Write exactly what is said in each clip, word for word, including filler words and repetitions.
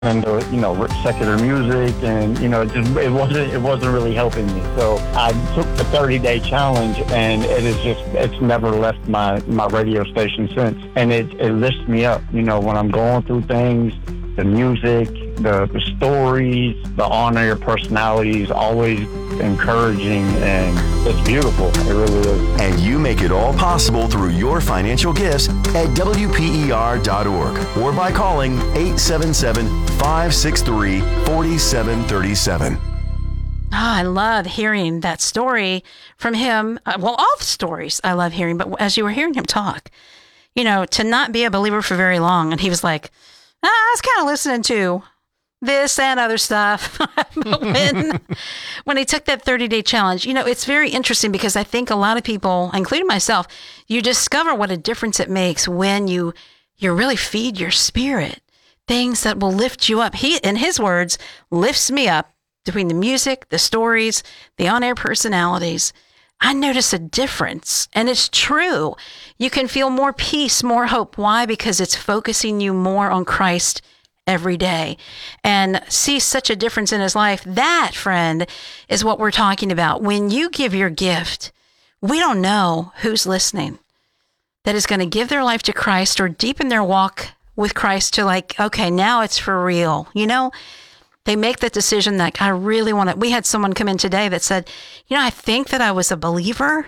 into, you know, secular music, and, you know, it just, it wasn't, it wasn't really helping me. So I took the thirty day challenge, and it is just, it's never left my, my radio station since. And it, it lifts me up, you know, when I'm going through things, the music, the, the stories, the on-air personality is always encouraging, and it's beautiful. It really is. And you make it all possible through your financial gifts at W P E R dot org or by calling eight seven seven, five six three, four seven three seven. Oh, I love hearing that story from him. Uh, well, all the stories I love hearing, but as you were hearing him talk, you know, to not be a believer for very long. And he was like, ah, I was kind of listening to this and other stuff. But when, when he took that thirty day challenge, you know, it's very interesting because I think a lot of people, including myself, you discover what a difference it makes when you, you really feed your spirit, things that will lift you up. He, in his words, lifts me up between the music, the stories, the on-air personalities. I notice a difference, and it's true. You can feel more peace, more hope. Why? Because it's focusing you more on Christ every day, and see such a difference in his life. That, friend, is what we're talking about. When you give your gift, we don't know who's listening that is going to give their life to Christ or deepen their walk with Christ to, like, okay, now it's for real. You know, they make that decision that I really want to. We had someone come in today that said, you know, I think that I was a believer,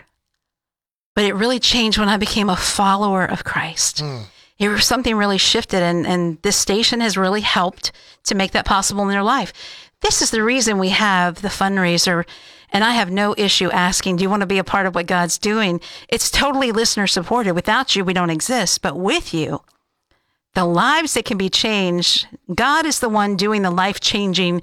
but it really changed when I became a follower of Christ. Mm. It was something really shifted, and, and this station has really helped to make that possible in their life. This is the reason we have the fundraiser, and I have no issue asking, do you want to be a part of what God's doing? It's totally listener supported. Without you, we don't exist, but with you, the lives that can be changed, God is the one doing the life-changing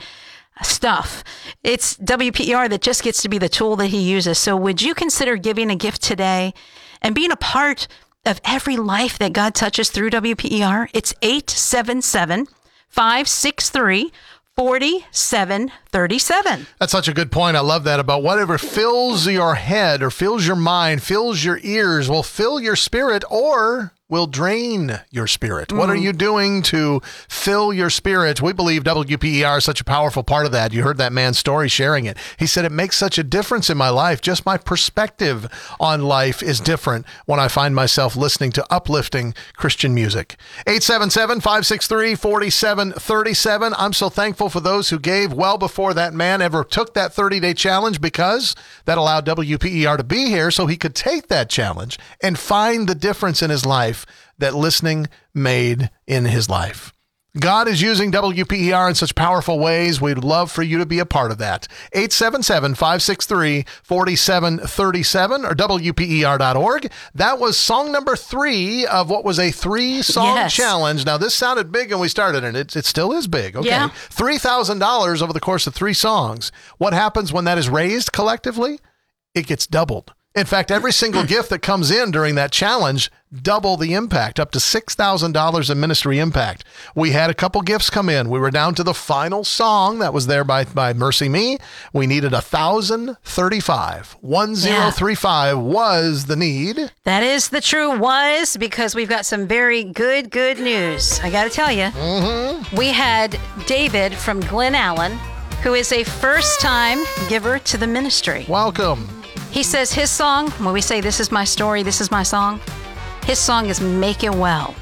stuff. It's W P E R that just gets to be the tool that he uses. So would you consider giving a gift today and being a part of every life that God touches through W P E R? It's eight seven seven, five six three, four seven three seven. That's such a good point. I love that about whatever fills your head or fills your mind, fills your ears, will fill your spirit or will drain your spirit. Mm. What are you doing to fill your spirit? We believe W P E R is such a powerful part of that. You heard that man's story sharing it. He said, it makes such a difference in my life. Just my perspective on life is different when I find myself listening to uplifting Christian music. eight seven seven, five six three, four seven three seven. I'm so thankful for those who gave well before that man ever took that thirty day challenge, because that allowed W P E R to be here so he could take that challenge and find the difference in his life that listening made in his life. God is using W P E R in such powerful ways. We'd love for you to be a part of that. eight seven seven, five six three, four seven three seven or W P E R dot org. That was song number three of what was a three-song yes. challenge. Now, this sounded big when we started, and it, it still is big. Okay, yeah. three thousand dollars over the course of three songs. What happens when that is raised collectively? It gets doubled. In fact, every single gift that comes in during that challenge, double the impact, up to six thousand dollars in ministry impact. We had a couple gifts come in. We were down to the final song that was there by, by Mercy Me. We needed one thousand thirty-five. one thousand thirty-five yeah. was the need. That is the true was, because we've got some very good, good news. I got to tell you, mm-hmm. we had David from Glen Allen, who is a first-time giver to the ministry. Welcome. He says his song, when we say this is my story, this is my song, his song is Make It Well.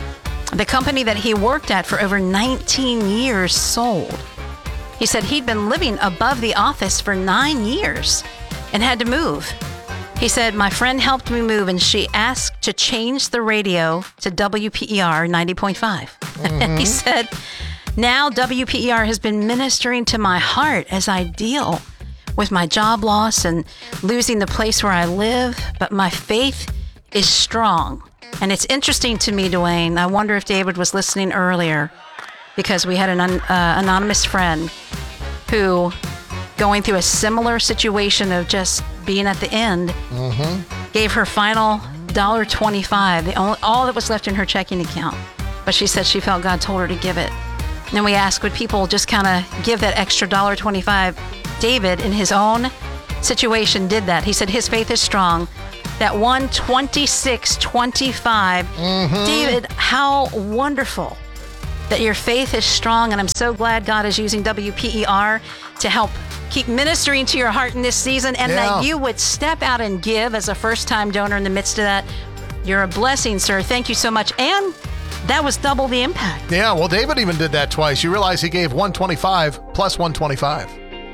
The company that he worked at for over nineteen years sold. He said he'd been living above the office for nine years and had to move. He said, my friend helped me move, and she asked to change the radio to W P E R ninety point five. Mm-hmm. And he said, now W P E R has been ministering to my heart as I deal with my job loss and losing the place where I live, but my faith is strong. And it's interesting to me, Dwayne, I wonder if David was listening earlier, because we had an un, uh, anonymous friend who, going through a similar situation of just being at the end, mm-hmm. gave her final one dollar twenty-five, the only, all that was left in her checking account. But she said she felt God told her to give it. And then we asked, would people just kind of give that extra one dollar twenty-five? David, in his own situation, did that. He said his faith is strong. That one twenty-six twenty-five. Mm-hmm. David, how wonderful that your faith is strong. And I'm so glad God is using W P E R to help keep ministering to your heart in this season, and Yeah. that you would step out and give as a first-time donor in the midst of that. You're a blessing, sir. Thank you so much. And that was double the impact. Yeah, well, David even did that twice. You realize he gave one twenty-five plus one twenty-five.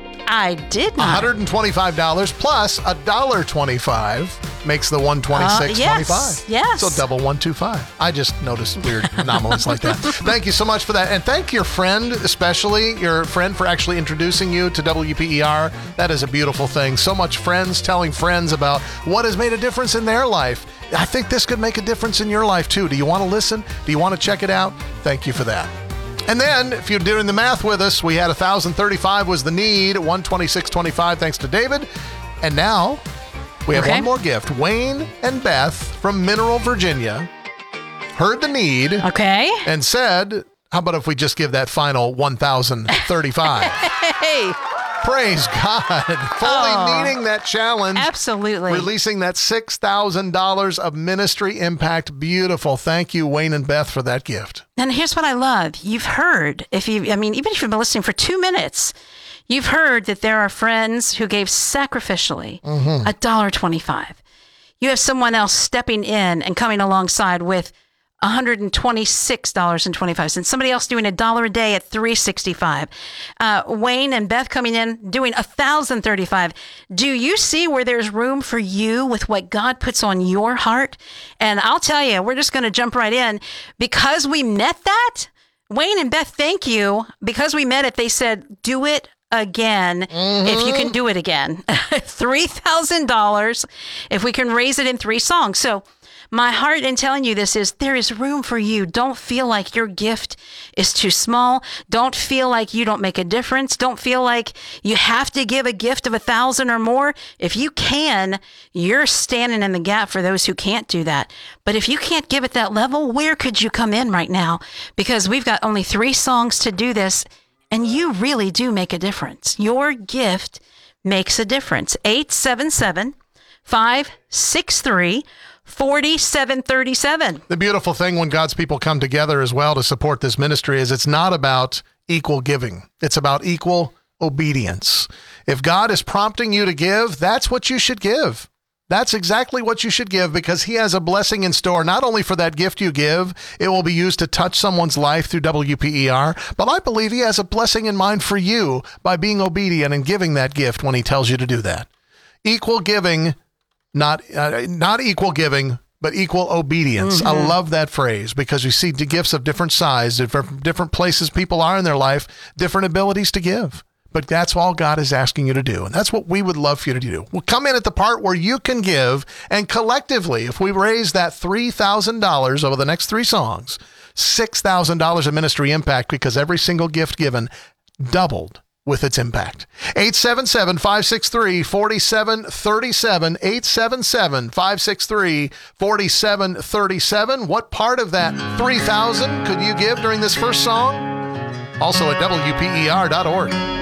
I did not. one hundred twenty-five dollars plus a dollar twenty-five makes the one twenty-six twenty-five. Uh, yes, yes. So double one twenty-five. I just noticed weird anomalies like that. Thank you so much for that. And thank your friend, especially your friend, for actually introducing you to W P E R. That is a beautiful thing. So much friends telling friends about what has made a difference in their life. I think this could make a difference in your life too. Do you want to listen? Do you want to check it out? Thank you for that. And then, if you're doing the math with us, we had one thousand thirty-five was the need, one twenty-six twenty-five thanks to David. And now, we have Okay. one more gift. Wayne and Beth from Mineral, Virginia, heard the need Okay. and said, how about if we just give that final one thousand thirty-five? Hey, Praise God. Fully Oh. meeting that challenge. absolutely. Releasing that six thousand dollars of ministry impact. Beautiful. Thank you, Wayne and Beth, for that gift. And here's what I love. You've heard, if you, I mean, even if you've been listening for two minutes, you've heard that there are friends who gave sacrificially a dollar twenty-five. You have someone else stepping in and coming alongside with one hundred twenty-six dollars and twenty-five cents. Somebody else doing a dollar a day at three sixty-five. Uh, Wayne and Beth coming in doing one thousand thirty-five. Do you see where there's room for you with what God puts on your heart? And I'll tell you, we're just going to jump right in. Because we met that, Wayne and Beth, thank you. Because we met it, they said, do it again if you can do it again. three thousand dollars if we can raise it in three songs. So my heart in telling you this is there is room for you. Don't feel like your gift is too small. Don't feel like you don't make a difference. Don't feel like you have to give a gift of a thousand or more. If you can, you're standing in the gap for those who can't do that. But if you can't give at that level, where could you come in right now? Because we've got only three songs to do this, and you really do make a difference. Your gift makes a difference. eight seven seven, five six three, four seven three seven. The beautiful thing when God's people come together as well to support this ministry is it's not about equal giving. It's about equal obedience. If God is prompting you to give, that's what you should give. That's exactly what you should give, because he has a blessing in store, not only for that gift you give, it will be used to touch someone's life through W P E R, but I believe he has a blessing in mind for you by being obedient and giving that gift when he tells you to do that. Equal giving, not uh, not equal giving, but equal obedience. I love that phrase, because you see the gifts of different size, different, different places people are in their life, different abilities to give. But that's all God is asking you to do. And that's what we would love for you to do. We'll come in at the part where you can give, and collectively, if we raise that three thousand dollars over the next three songs, six thousand dollars of ministry impact, because every single gift given doubled with its impact. eight seven seven, five six three, four seven three seven, eight seven seven, five six three, four seven three seven. What part of that three thousand could you give during this first song? Also at W P E R dot org.